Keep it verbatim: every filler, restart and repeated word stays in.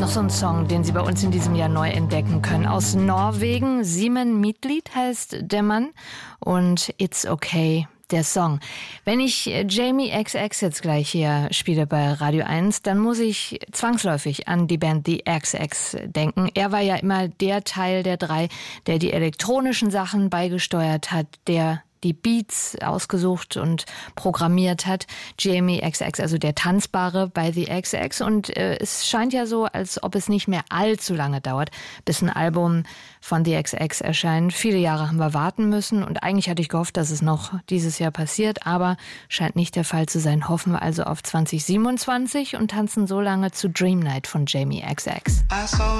noch so ein Song, den Sie bei uns in diesem Jahr neu entdecken können. Aus Norwegen, Simen Midtlied heißt der Mann und It's Okay, der Song. Wenn ich Jamie X X jetzt gleich hier spiele bei Radio eins, dann muss ich zwangsläufig an die Band The X X denken. Er war ja immer der Teil der drei, der die elektronischen Sachen beigesteuert hat, der die Beats ausgesucht und programmiert hat. Jamie X X, also der Tanzbare bei The X X. Und äh, es scheint ja so, als ob es nicht mehr allzu lange dauert, bis ein Album von The X X erscheint. Viele Jahre haben wir warten müssen und eigentlich hatte ich gehofft, dass es noch dieses Jahr passiert, aber scheint nicht der Fall zu sein. Hoffen wir also auf zwanzig siebenundzwanzig und tanzen so lange zu Dream Night von Jamie X X.